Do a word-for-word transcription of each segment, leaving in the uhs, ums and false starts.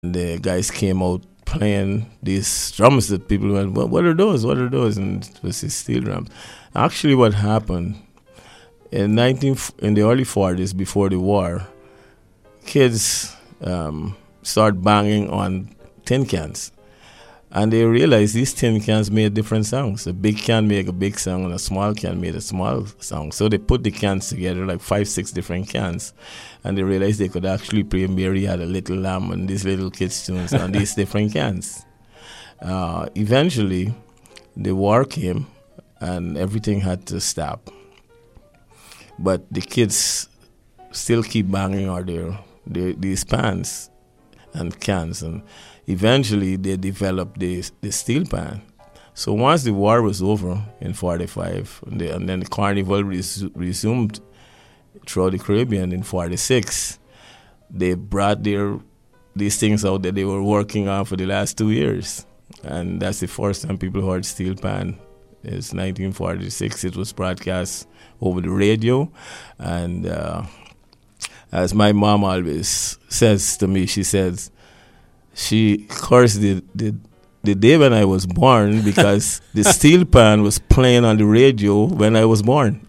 The guys came out playing these drums that people went, what, what are those? What are those? And it was these steel drums. Actually, what happened in nineteen in the early forties, before the war, kids um, started banging on tin cans. And they realized these tin cans made different sounds. A big can made a big sound, and a small can made a small sound. So they put the cans together, like five, six different cans. And they realized they could actually play Mary Had a Little Lamb and these little kids' tunes on these different cans. Uh, eventually, the war came, and everything had to stop. But the kids still keep banging on their, their, these pans and cans. And eventually, they developed the, the steel pan. So once the war was over in forty-five, and, they, and then the carnival res, resumed throughout the Caribbean in forty-six, they brought their these things out that they were working on for the last two years. And that's the first time people heard steel pan. It's nineteen forty-six. It was broadcast over the radio. And uh, as my mom always says to me, she says, she cursed the, the, the day when I was born because the steel pan was playing on the radio when I was born.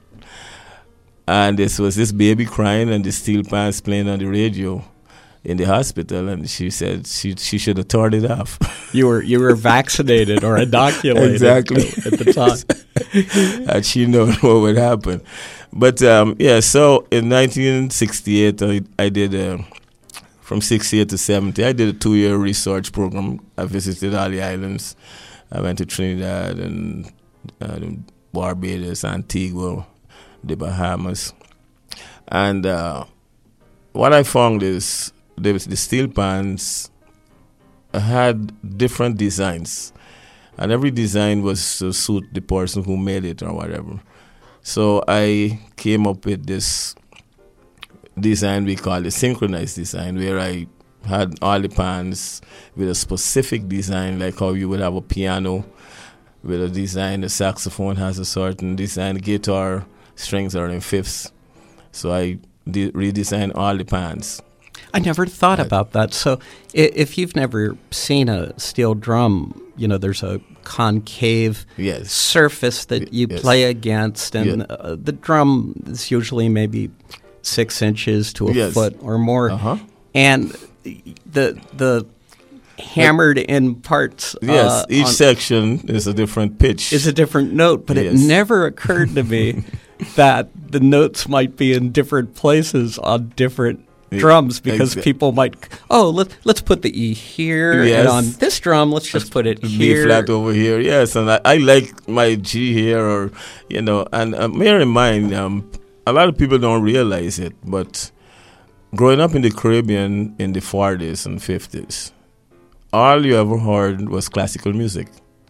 And this was this baby crying and the steel pan's playing on the radio in the hospital, and she said she she should have turned it off. You were you were vaccinated or inoculated exactly at the time. And she knew what would happen. But um, yeah, so in nineteen sixty-eight, I, I did uh, from sixty-eight to seventy, I did a two-year research program. I visited all the islands. I went to Trinidad and uh, Barbados, Antigua, the Bahamas. And uh, what I found is the, the steel pans had different designs. And every design was to suit the person who made it or whatever. So I came up with this design we call the synchronized design, where I had all the pans with a specific design, like how you would have a piano with a design, the saxophone has a certain design, guitar strings are in fifths. So I de- redesigned all the pans. I never thought uh, about that. So if you've never seen a steel drum, you know, there's a concave yes. surface that you yes. play against, and yes. uh, the drum is usually maybe six inches to a yes. foot or more. Uh-huh. And the the hammered in parts. Yes, uh, each section is a different pitch. Is a different note, but yes. it never occurred to me that the notes might be in different places on different drums, because Exa- people might, oh, let, let's put the E here, yes. and on this drum, let's just put it here. B flat over here, yes. And I, I like my G here, or, you know, and uh, bear in mind, um, a lot of people don't realize it, but growing up in the Caribbean in the forties and fifties, all you ever heard was classical music.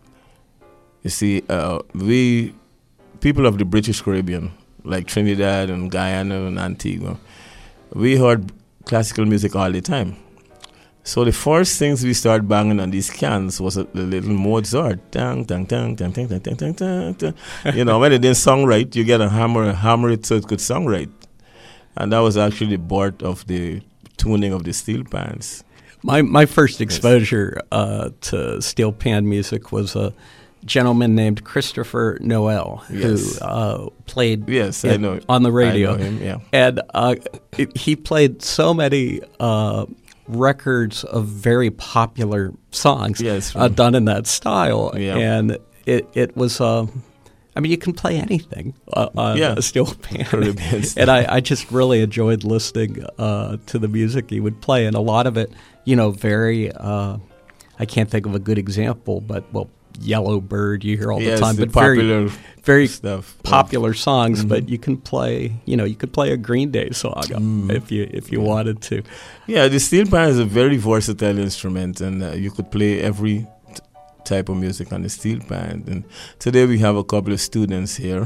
You see, uh, we, people of the British Caribbean, like Trinidad and Guyana and Antigua, we heard classical music all the time. So the first things we started banging on these cans was a, the little Mozart. Dang, dang, dang, dang, dang, dang, dang, dang, dang, dang. You know, when it didn't song right, you get a hammer and hammer it so it could song right. And that was actually the birth of the tuning of the steel pans. My my first exposure yes. uh, to steel pan music was a gentleman named Christopher Noel, yes. who uh, played yes, it I know. on the radio. I know him, yeah. And uh, it, he played so many uh, records of very popular songs yes, uh, done in that style. Yeah. And it, it was, uh, I mean, you can play anything uh, on yeah. a steel pan. And I, I just really enjoyed listening uh, to the music he would play. And a lot of it, you know, very, uh, I can't think of a good example, but, well, Yellow Bird you hear all yes, the time, the but very very stuff. popular yeah. songs. Mm-hmm. But you can play, you know, you could play a Green Day song mm. if you if you yeah. wanted to. Yeah, the steel pan is a very versatile instrument, and uh, you could play every t- type of music on the steel pan. And today we have a couple of students here,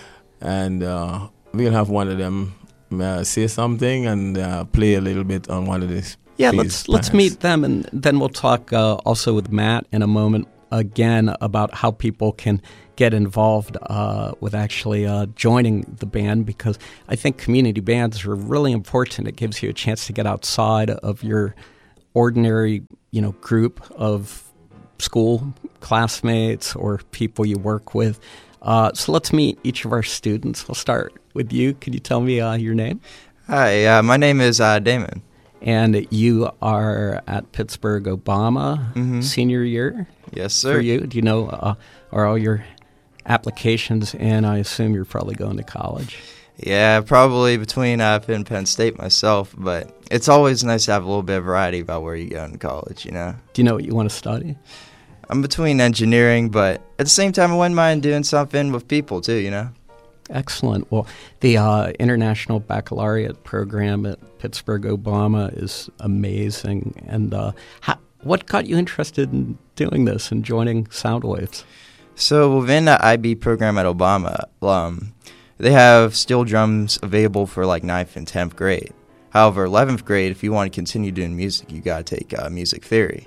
and uh, we'll have one of them uh, say something and uh, play a little bit on one of these. Yeah, let's pans. let's meet them, and then we'll talk uh, also with Matt in a moment again about how people can get involved uh, with actually uh, joining the band, because I think community bands are really important. It gives you a chance to get outside of your ordinary, you know, group of school classmates or people you work with. Uh, so let's meet each of our students. We'll start with you. Can you tell me uh, your name? Hi, uh, my name is uh, Damon. And you are at Pittsburgh Obama, mm-hmm. senior year? Yes, sir. For you? Do you know, uh, are all your applications in? I assume you're probably going to college. Yeah, probably between uh, Pitt and Penn State myself, but it's always nice to have a little bit of variety about where you go in college, you know? Do you know what you want to study? I'm between engineering, but at the same time, I wouldn't mind doing something with people, too, you know? Excellent. Well, the uh, International Baccalaureate program at Pittsburgh Obama is amazing. And uh, how, what got you interested in doing this and joining Soundwaves? So within the I B program at Obama, um, they have steel drums available for like ninth and tenth grade. However, eleventh grade, if you want to continue doing music, you got to take uh, music theory.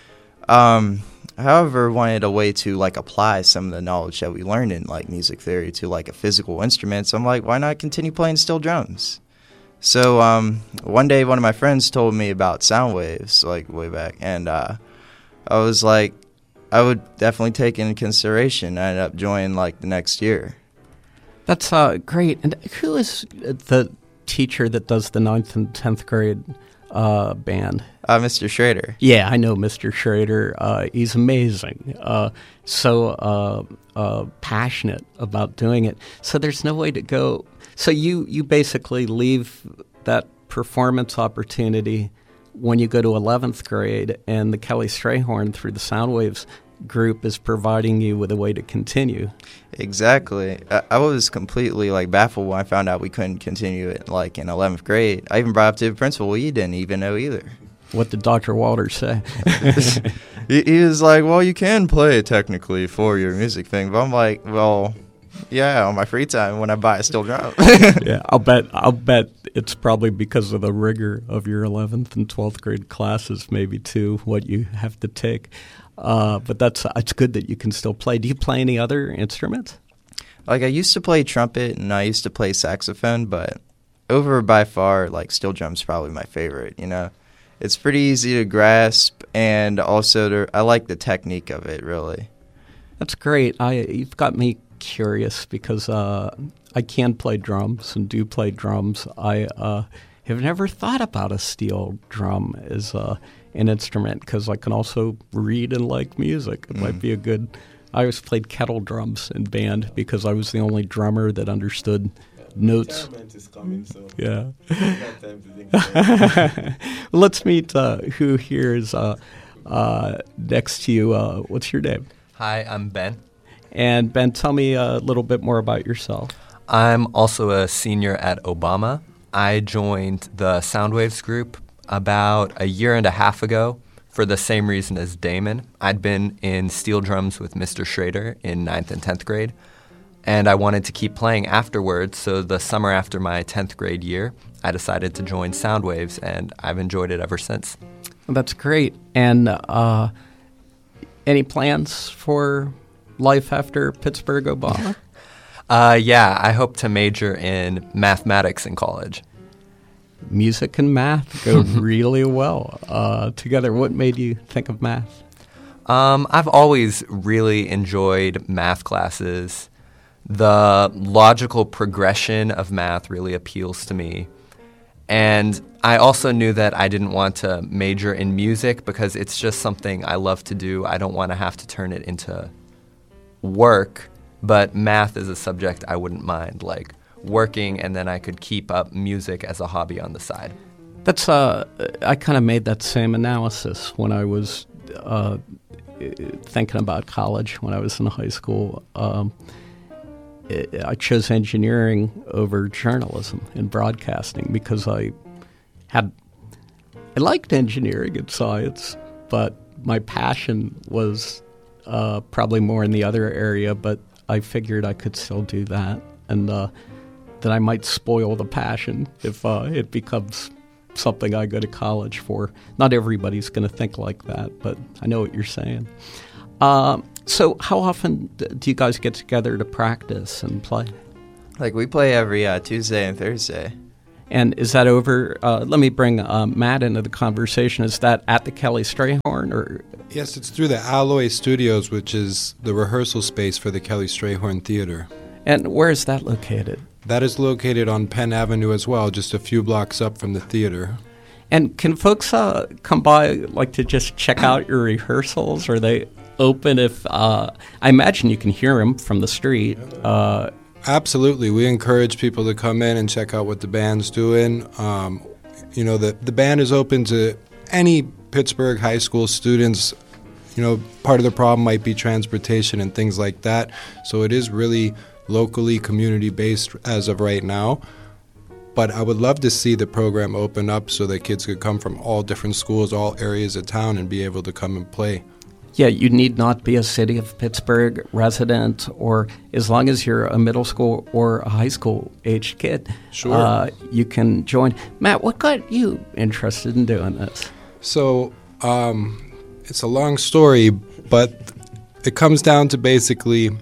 Um, however, wanted a way to like apply some of the knowledge that we learned in like music theory to like a physical instrument. So I'm like, why not continue playing steel drums? So um, one day, one of my friends told me about Soundwaves, like way back, and uh, I was like, I would definitely take it into consideration. I ended up joining like the next year. That's uh, great. And who is the teacher that does the ninth and tenth grade uh, band? Uh, Mister Schrader. Yeah, I know Mister Schrader. Uh, he's amazing. Uh, so uh, uh, passionate about doing it. So there's no way to go. So you, you basically leave that performance opportunity when you go to eleventh grade, and the Kelly Strayhorn through the Soundwaves group is providing you with a way to continue. Exactly. I, I was completely like baffled when I found out we couldn't continue it like in eleventh grade. I even brought up to the principal, well, he didn't even know either. What did Doctor Walters say? he, he was like, well, you can play technically for your music thing, but I'm like, well, yeah, on my free time when I buy a steel drum. Yeah, I'll bet. I'll bet it's probably because of the rigor of your eleventh and twelfth grade classes, maybe too, what you have to take. Uh, but that's it's good that you can still play. Do you play any other instruments? Like I used to play trumpet and I used to play saxophone, but over by far, like steel drum's probably my favorite. You know, it's pretty easy to grasp, and also to, I like the technique of it. Really, that's great. I you've got me curious because uh, I can play drums and do play drums. I uh, have never thought about a steel drum as uh, an instrument because I can also read and like music. It mm. might be a good. I always played kettle drums in band because I was the only drummer that understood yeah, notes. Retirement is coming, so yeah. Time to think Let's meet uh, who here is uh, uh, next to you. Uh, what's your name? Hi, I'm Ben. And Ben, tell me a little bit more about yourself. I'm also a senior at Obama. I joined the Soundwaves group about a year and a half ago for the same reason as Damon. I'd been in steel drums with Mister Schrader in ninth and tenth grade, and I wanted to keep playing afterwards, so the summer after my tenth grade year, I decided to join Soundwaves, and I've enjoyed it ever since. That's great. And uh, any plans for life after Pittsburgh Obama? uh, yeah, I hope to major in mathematics in college. Music and math go really well uh, together. What made you think of math? Um, I've always really enjoyed math classes. The logical progression of math really appeals to me. And I also knew that I didn't want to major in music because it's just something I love to do. I don't want to have to turn it into work, but math is a subject I wouldn't mind, like working, and then I could keep up music as a hobby on the side. That's uh, I kind of made that same analysis when I was uh, thinking about college when I was in high school. Um, it, I chose engineering over journalism and broadcasting because I had I liked engineering and science, but my passion was uh, probably more in the other area. But I figured I could still do that, and uh, that I might spoil the passion if uh, it becomes something I go to college for. Not everybody's going to think like that, but I know what you're saying. Uh, so how often do you guys get together to practice and play? Like we play every uh, Tuesday and Thursday. And is that over? Uh, let me bring uh, Matt into the conversation. Is that at the Kelly Strayhorn? Or? Yes, it's through the Alloy Studios, which is the rehearsal space for the Kelly Strayhorn Theater. And where is that located? That is located on Penn Avenue as well, just a few blocks up from the theater. And can folks uh, come by, like, to just check out your rehearsals? Are they open if, uh, I imagine you can hear them from the street. Uh, Absolutely. We encourage people to come in and check out what the band's doing. Um, you know, the, the band is open to any Pittsburgh high school students. You know, part of the problem might be transportation and things like that. So it is really locally community-based as of right now. But I would love to see the program open up so that kids could come from all different schools, all areas of town, and be able to come and play. Yeah, you need not be a city of Pittsburgh resident, or as long as you're a middle school or a high school aged kid, sure. uh, you can join. Matt, what got you interested in doing this? So um, it's a long story, but it comes down to basically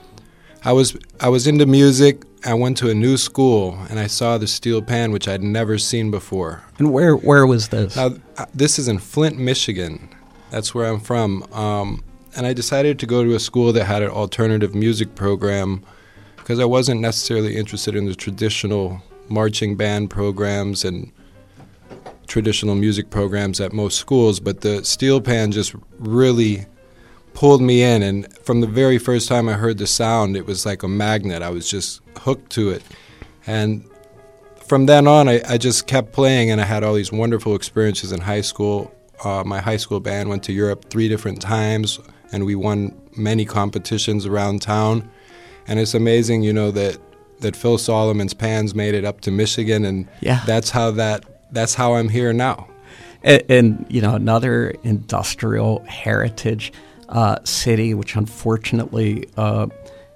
I was I was into music. I went to a new school, and I saw the steel pan, which I'd never seen before. And where where was this? Now, this is in Flint, Michigan. That's where I'm from. Um, and I decided to go to a school that had an alternative music program because I wasn't necessarily interested in the traditional marching band programs and traditional music programs at most schools, but the steel pan just really pulled me in, and from the very first time I heard the sound, it was like a magnet. I was just hooked to it. And from then on, I, I just kept playing, and I had all these wonderful experiences in high school. Uh, my high school band went to Europe three different times, and we won many competitions around town. And it's amazing, you know, that, that Phil Solomon's Pans made it up to Michigan, and yeah. that's how that that's how I'm here now. And, and you know, another industrial heritage Uh, city, which unfortunately uh,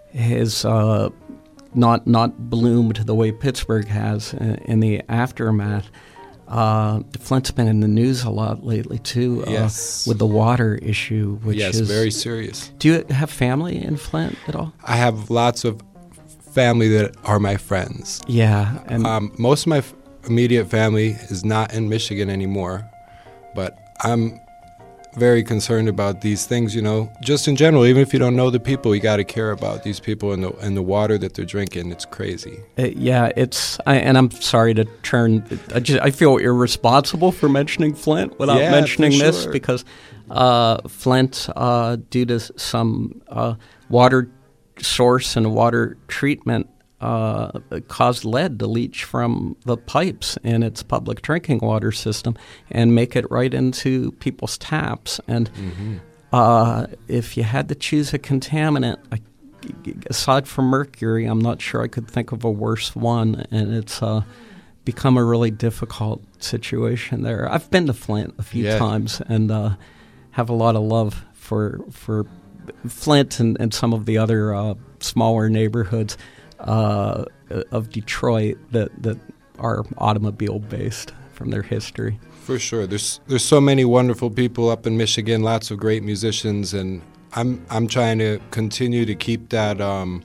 has uh, not not bloomed the way Pittsburgh has in, in the aftermath. Uh, Flint's been in the news a lot lately too, uh, yes. with the water issue, which yes, is very serious. Do you have family in Flint at all? I have lots of family that are my friends. Yeah, and um, most of my f- immediate family is not in Michigan anymore, but I'm very concerned about these things, you know, just in general. Even if you don't know the people, you got to care about these people and the and the water that they're drinking. It's crazy. Uh, yeah, it's, I, and I'm sorry to turn, I, just, I feel irresponsible for mentioning Flint without yeah, mentioning for this sure. because uh, Flint, uh, due to some uh, water source and water treatment, uh, caused lead to leach from the pipes in its public drinking water system and make it right into people's taps. And mm-hmm. uh, if you had to choose a contaminant, I, aside from mercury, I'm not sure I could think of a worse one. And it's uh, become a really difficult situation there. I've been to Flint a few yeah. times and uh, have a lot of love for for Flint and, and some of the other uh, smaller neighborhoods Uh, of Detroit that, that are automobile-based from their history. For sure. There's there's so many wonderful people up in Michigan, lots of great musicians, and I'm I'm trying to continue to keep that. Um,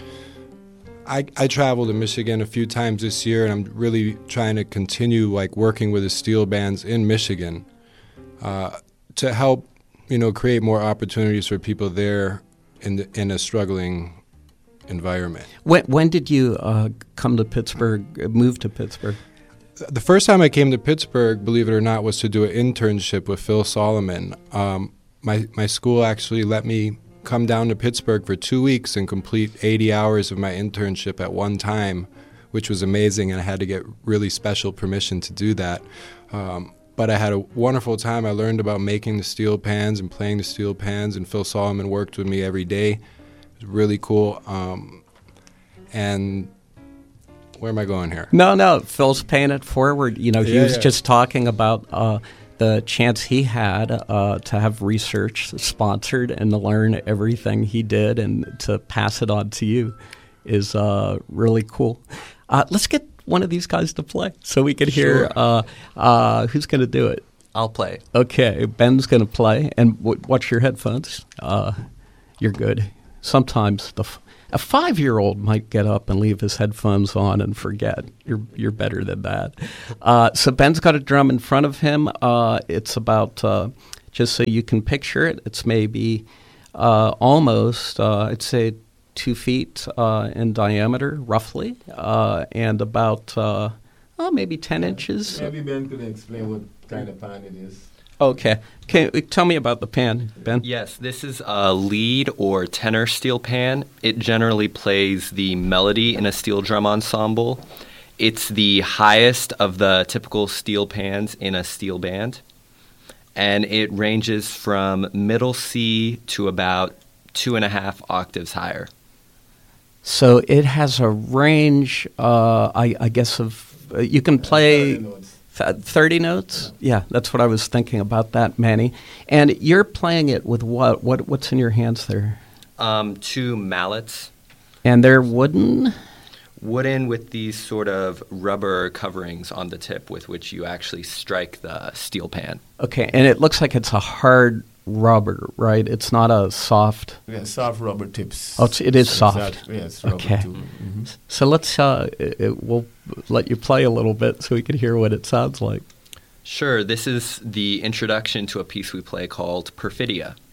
I, I traveled to Michigan a few times this year, and I'm really trying to continue like working with the steel bands in Michigan uh, to help, you know, create more opportunities for people there in the, in a struggling environment. When when did you uh, come to Pittsburgh, move to Pittsburgh? The first time I came to Pittsburgh, believe it or not, was to do an internship with Phil Solomon. Um, my my school actually let me come down to Pittsburgh for two weeks and complete eighty hours of my internship at one time, which was amazing, and I had to get really special permission to do that. Um, but I had a wonderful time. I learned about making the steel pans and playing the steel pans, and Phil Solomon worked with me every day. It was really cool. Um, and where am I going here? No, no, Phil's paying it forward. You know, he yeah, was yeah. just talking about uh, the chance he had uh, to have research sponsored and to learn everything he did and to pass it on to you is uh, really cool. Uh, let's get one of these guys to play so we can hear Sure. uh, uh, who's going to do it. I'll play. Okay, Ben's going to play, and w- watch your headphones. Uh, you're good. sometimes the f- a five-year-old might get up and leave his headphones on and forget. You're you're better than that. Uh, so Ben's got a drum in front of him. Uh, it's about, uh, just so you can picture it, it's maybe uh, almost, uh, I'd say, two feet uh, in diameter, roughly, uh, and about uh, oh, maybe ten inches. Maybe Ben could explain what kind of pan it is. Okay. Can tell me about the pan, Ben? Yes, this is a lead or tenor steel pan. It generally plays the melody in a steel drum ensemble. It's the highest of the typical steel pans in a steel band. And it ranges from middle C to about two and a half octaves higher. So it has a range, uh, I, I guess, of, uh, you can play th- thirty notes? Yeah, that's what I was thinking about that, Manny. And you're playing it with what? What What's in your hands there? Um, two mallets. And they're wooden? Wooden with these sort of rubber coverings on the tip with which you actually strike the steel pan. Okay, and it looks like it's a hard rubber, right? It's not a soft... Yeah, soft rubber tips. Oh, it's, it is soft. Exactly. Yes, rubber Okay. too. Mm-hmm. So let's, uh, it, it, we'll let you play a little bit so we can hear what it sounds like. Sure, this is the introduction to a piece we play called Perfidia.